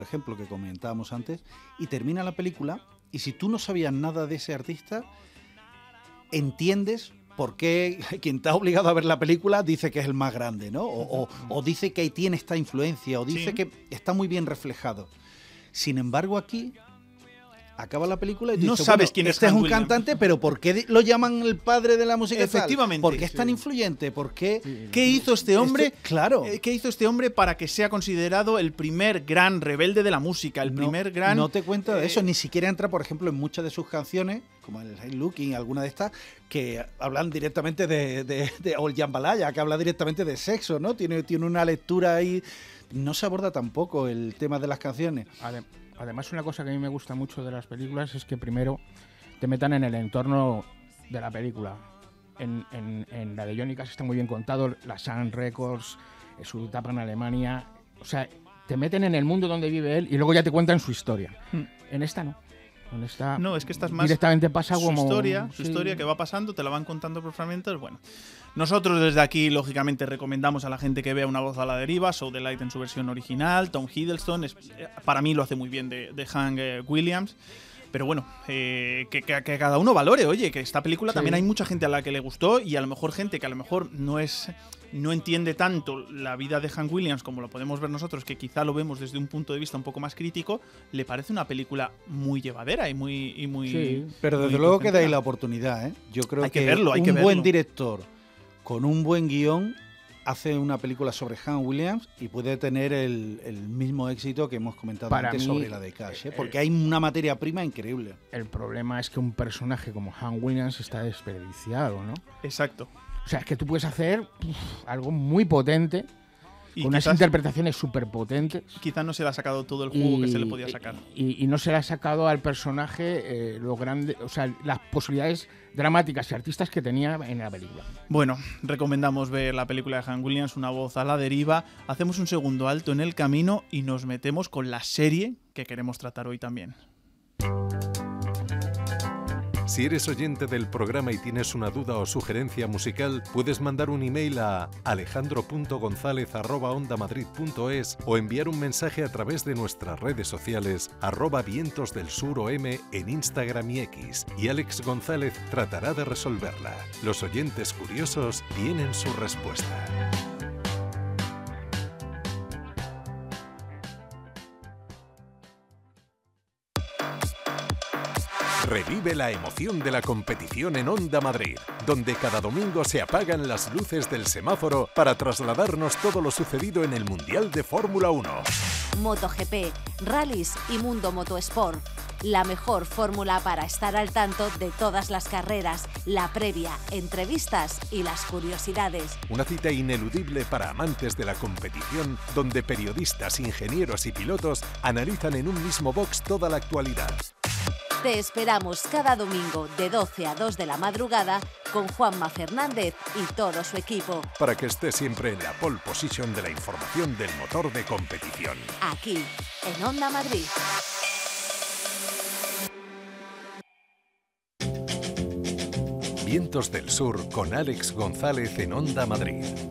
ejemplo, que comentábamos antes, y termina la película, y si tú no sabías nada de ese artista, entiendes por qué quien te ha obligado a ver la película dice que es el más grande, ¿no? O dice que tiene esta influencia, o dice que está muy bien reflejado. Sin embargo, aquí acaba la película y no dices, sabes bueno, quién es este es Hank un Williams. cantante, pero ¿por qué lo llaman el padre de la música? Efectivamente. ¿Por qué es tan influyente? ¿Por qué? ¿Qué hizo este hombre? Claro. ¿Qué hizo este hombre para que sea considerado el primer gran rebelde de la música? El primer gran... No te cuento de eso, ni siquiera entra, por ejemplo, en muchas de sus canciones, como el Hey Looking, alguna de estas, que hablan directamente o el Jambalaya, que habla directamente de sexo, ¿no? Tiene una lectura ahí. No se aborda tampoco el tema de las canciones. Además, una cosa que a mí me gusta mucho de las películas es que primero te metan en el entorno de la película. En la de Johnny Cash está muy bien contado, la Sun Records, su etapa en Alemania. O sea, te meten en el mundo donde vive él y luego ya te cuentan su historia. En esta no. No, es que estás más... Directamente pasa su como... historia que va pasando, te la van contando por fragmentos. Bueno, nosotros desde aquí, lógicamente, recomendamos a la gente que vea Una voz a la deriva, So the Light en su versión original, Tom Hiddleston, para mí lo hace muy bien de Hank Williams. Pero bueno, que cada uno valore, oye, que esta película también hay mucha gente a la que le gustó y a lo mejor gente que a lo mejor no entiende tanto la vida de Hank Williams como lo podemos ver nosotros, que quizá lo vemos desde un punto de vista un poco más crítico, le parece una película muy llevadera y muy sí, pero desde luego que dais la oportunidad, ¿eh? Yo creo que un buen director con un buen guión hace una película sobre Hank Williams y puede tener el mismo éxito que hemos comentado antes sobre la de Cash, porque hay una materia prima increíble. El problema es que un personaje como Hank Williams está desperdiciado, ¿no? Exacto. O sea, es que tú puedes hacer algo muy potente, con unas interpretaciones súper potentes. Quizás no se le ha sacado todo el jugo que se le podía sacar. Y no se le ha sacado al personaje lo grande, o sea, las posibilidades dramáticas y artistas que tenía en la película. Bueno, recomendamos ver la película de Hank Williams, Una voz a la deriva. Hacemos un segundo alto en el camino y nos metemos con la serie que queremos tratar hoy también. Si eres oyente del programa y tienes una duda o sugerencia musical, puedes mandar un email a alejandro.gonzalez@ondamadrid.es o enviar un mensaje a través de nuestras redes sociales @vientosdelsurom en Instagram y X, y Alex González tratará de resolverla. Los oyentes curiosos tienen su respuesta. Revive la emoción de la competición en Onda Madrid, donde cada domingo se apagan las luces del semáforo para trasladarnos todo lo sucedido en el Mundial de Fórmula 1. MotoGP, rallies y Mundo Motosport. La mejor fórmula para estar al tanto de todas las carreras, la previa, entrevistas y las curiosidades. Una cita ineludible para amantes de la competición, donde periodistas, ingenieros y pilotos analizan en un mismo box toda la actualidad. Te esperamos cada domingo de 12 a 2 de la madrugada con Juanma Fernández y todo su equipo. Para que estés siempre en la pole position de la información del motor de competición. Aquí, en Onda Madrid. Vientos del Sur con Alex González en Onda Madrid.